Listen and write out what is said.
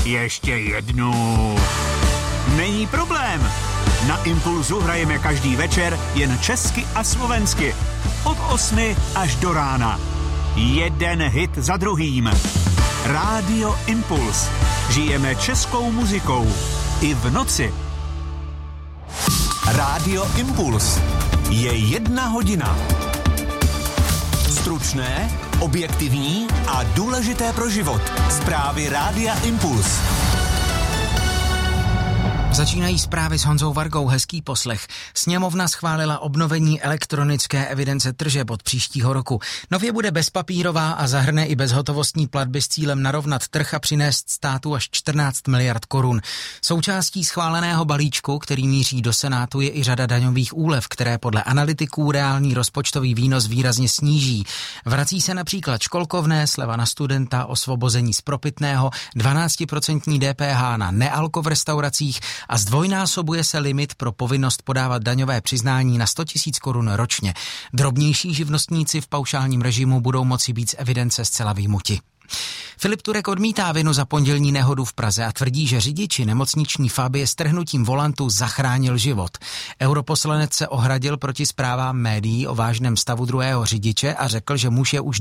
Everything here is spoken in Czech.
Ještě jednu. Není problém. Na Impulzu hrajeme každý večer jen česky a slovensky. Od 8 až do rána. Jeden hit za druhým. Rádio Impuls. Žijeme českou muzikou. I v noci. Rádio Impuls. Je 1 hodina. Stručné, objektivní a důležité pro život. Zprávy Rádia Impuls. Začínají zprávy s Honzou Vargou, hezký poslech. Sněmovna schválila obnovení elektronické evidence tržeb od příštího roku. Nově bude bezpapírová a zahrne i bezhotovostní platby s cílem narovnat trh a přinést státu až 14 miliard korun. Součástí schváleného balíčku, který míří do Senátu, je i řada daňových úlev, které podle analytiků reálný rozpočtový výnos výrazně sníží. Vrací se například školkovné, sleva na studenta, osvobození z propitného, 12% DPH na nealko v restauracích a zdvojnásobuje se limit pro povinnost podávat daňové přiznání na 100 000 korun ročně. Drobnější živnostníci v paušálním režimu budou moci být z evidence zcela vyjmuti. Filip Turek odmítá vinu za pondělní nehodu v Praze a tvrdí, že řidiči nemocniční Fabie strhnutím volantu zachránil život. Europoslanec se ohradil proti zprávám médií o vážném stavu druhého řidiče a řekl, že muž je už